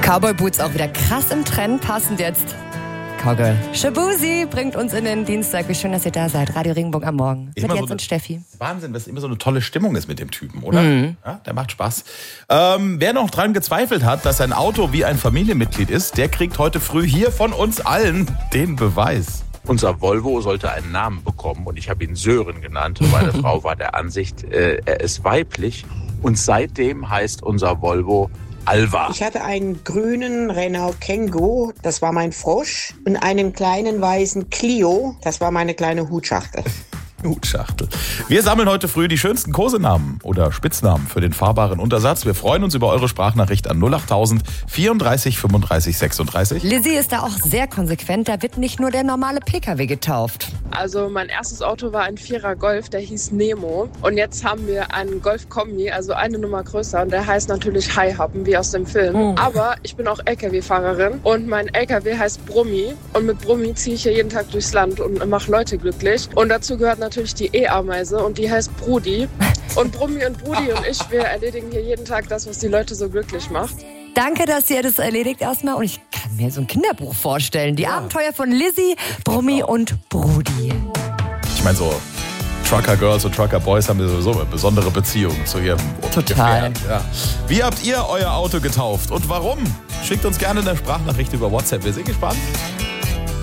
Cowboy Boots auch wieder krass im Trend, passend jetzt. Cowgirl. Shaboozey bringt uns in den Dienstag. Wie schön, dass ihr da seid. Radio Regenbogen am Morgen. Mit Jens und Steffi. Wahnsinn, dass immer so eine tolle Stimmung ist mit dem Typen, oder? Ja, der macht Spaß. Wer noch dran gezweifelt hat, dass sein Auto wie ein Familienmitglied ist, der kriegt heute früh hier von uns allen den Beweis. Unser Volvo sollte einen Namen bekommen und ich habe ihn Sören genannt. Meine Frau war der Ansicht, er ist weiblich. Und seitdem heißt unser Volvo Alva. Ich hatte einen grünen Renault Kangoo, das war mein Frosch, und einen kleinen weißen Clio, das war meine kleine Hutschachtel. Hutschachtel. Wir sammeln heute früh die schönsten Kosenamen oder Spitznamen für den fahrbaren Untersatz. Wir freuen uns über eure Sprachnachricht an 08000 34 35 36. Lizzie ist da auch sehr konsequent. Da wird nicht nur der normale PKW getauft. Also mein erstes Auto war ein 4er Golf, der hieß Nemo. Und jetzt haben wir einen Golf Kombi, also eine Nummer größer. Und der heißt natürlich Haihappen, wie aus dem Film. Aber ich bin auch LKW-Fahrerin und mein LKW heißt Brummi. Und mit Brummi ziehe ich hier jeden Tag durchs Land und mache Leute glücklich. Und dazu gehört natürlich die E-Ameise und die heißt Brudi. Und Brummi und Brudi und ich, wir erledigen hier jeden Tag das, was die Leute so glücklich macht. Danke, dass ihr das erledigt erstmal. Und ich kann mir so ein Kinderbuch vorstellen. Die Abenteuer von Lizzie, Brummi und Brudi. Ich meine, so Trucker Girls und Trucker Boys haben sowieso eine besondere Beziehung zu ihrem Total. Gefährt. Ja. Wie habt ihr euer Auto getauft und warum? Schickt uns gerne eine Sprachnachricht über WhatsApp. Wir sind gespannt.